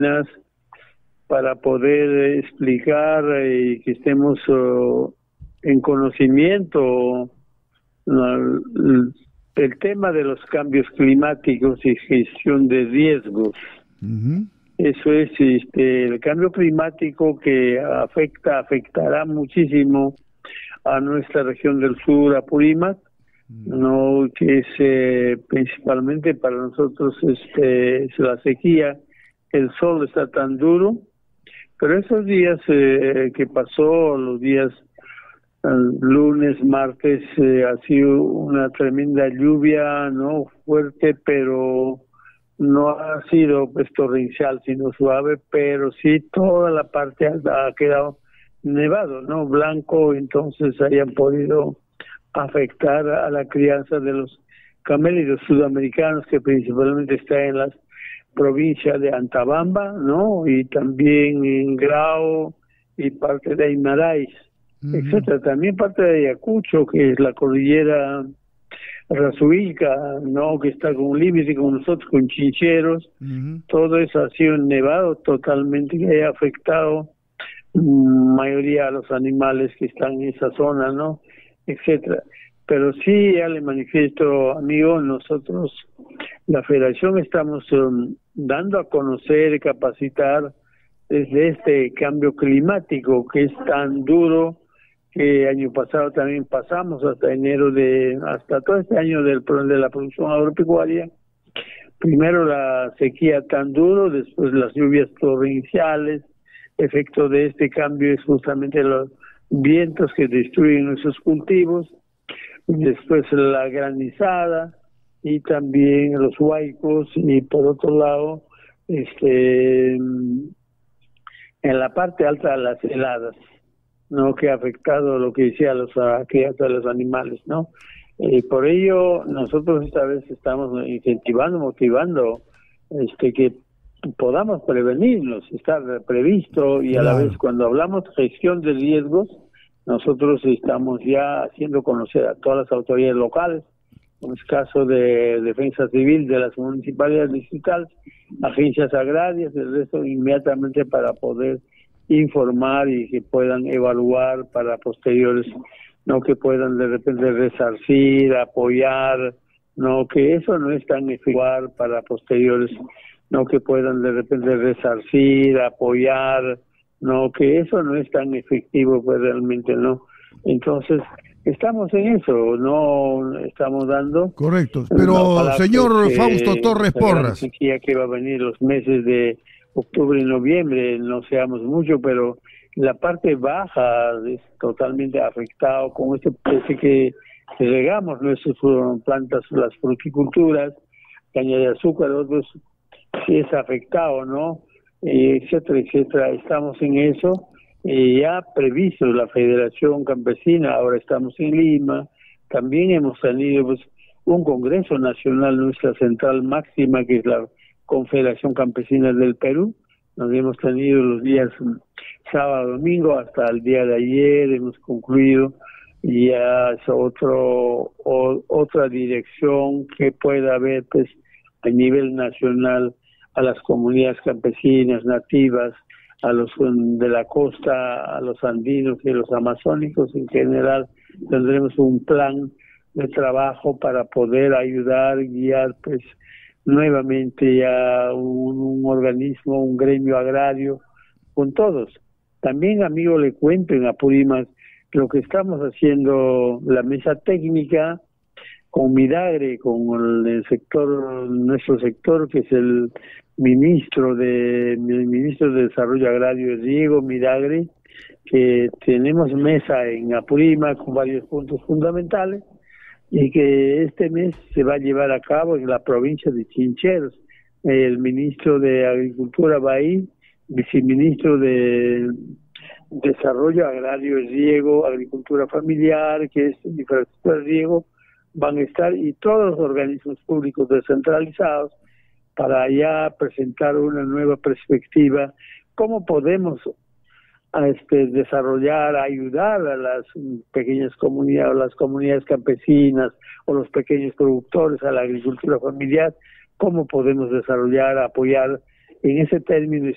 para poder explicar y que estemos en conocimiento el tema de los cambios climáticos y gestión de riesgos. Eso es el cambio climático que afectará muchísimo a nuestra región del sur, Apurímac, no, que es principalmente para nosotros es la sequía. El sol está tan duro, pero esos días que pasó, los días lunes, martes, ha sido una tremenda lluvia, no fuerte, pero no ha sido pues torrencial, sino suave, pero sí toda la parte alta ha quedado nevado, no blanco, entonces hayan podido afectar a la crianza de los camélidos sudamericanos, que principalmente están en las provincias de Antabamba, ¿no? Y también en Grau y parte de Aymarais, etcétera. También parte de Ayacucho, que es la cordillera Razuilca, ¿no? Que está con un límite con nosotros, con Chincheros. Todo eso ha sido nevado totalmente, que ha afectado mayoría a los animales que están en esa zona, ¿no? Etcétera. Pero sí, ya le manifiesto, amigo, nosotros, la Federación, estamos dando a conocer y capacitar desde este cambio climático que es tan duro, que año pasado también pasamos hasta enero hasta todo este año de la producción agropecuaria. Primero la sequía tan duro, después las lluvias torrenciales. Efecto de este cambio es justamente los vientos que destruyen nuestros cultivos, después la granizada y también los huaicos, y por otro lado en la parte alta las heladas, no, que ha afectado lo que decía los crianza de los animales, ¿no? Por ello nosotros esta vez estamos incentivando, motivando que podamos prevenirlos, estar previsto, y a la vez cuando hablamos de gestión de riesgos, nosotros estamos ya haciendo conocer a todas las autoridades locales, en el caso de Defensa Civil de las municipalidades distritales, agencias agrarias, el resto inmediatamente, para poder informar y que puedan evaluar para posteriores, no que puedan de repente resarcir, apoyar, no que eso no es tan eficaz para posteriores, no que puedan de repente resarcir, apoyar, no que eso no es tan efectivo, pues realmente no. Entonces estamos en eso, no estamos dando. Correcto, pero señor Fausto Torres Porras, sequía que va a venir los meses de octubre y noviembre, no seamos mucho, pero la parte baja es totalmente afectado con este que regamos nuestras plantas, las fruticulturas, caña de azúcar, otros sí es afectado, ¿no? Etcétera, etcétera. Estamos en eso, ya previsto la Federación Campesina, ahora estamos en Lima, también hemos tenido pues un Congreso Nacional, nuestra central máxima, que es la Confederación Campesina del Perú. Nos hemos tenido los días sábado, domingo, hasta el día de ayer hemos concluido, y ya es otra dirección que pueda haber pues a nivel nacional a las comunidades campesinas nativas, a los de la costa, a los andinos y los amazónicos en general. Tendremos un plan de trabajo para poder ayudar, guiar pues nuevamente ya un organismo, un gremio agrario con todos. También, amigo, le cuento en Apurímac lo que estamos haciendo, la mesa técnica con Midagre, con el sector, nuestro sector, que es el ministro de Desarrollo Agrario y Riego, Midagre, que tenemos mesa en Apurímac con varios puntos fundamentales, y que este mes se va a llevar a cabo en la provincia de Chincheros. El ministro de Agricultura va a ir, viceministro de Desarrollo Agrario y Riego, Agricultura Familiar, que es infraestructura de riego, van a estar, y todos los organismos públicos descentralizados, para ya presentar una nueva perspectiva, cómo podemos desarrollar, ayudar a las pequeñas comunidades, las comunidades campesinas o los pequeños productores, a la agricultura familiar, cómo podemos desarrollar, apoyar en ese término.